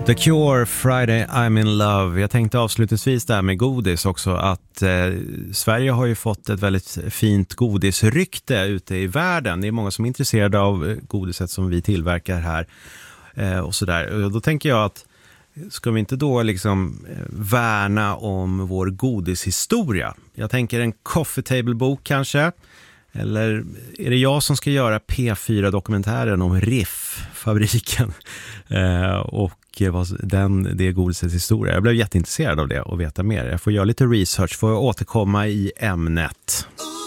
The Cure, Friday I'm in love. Jag tänkte avslutningsvis där med godis också att Sverige har ju fått ett väldigt fint godisrykte ute i världen. Det är många som är intresserade av godiset som vi tillverkar här och sådär. Och då tänker jag att ska vi inte då liksom värna om vår godishistoria? Jag tänker en coffee table-bok kanske. Eller är det jag som ska göra P4-dokumentären om Riff-fabriken och det godisets historia? Jag blev jätteintresserad av det och veta mer. Jag får göra lite research för att återkomma i ämnet.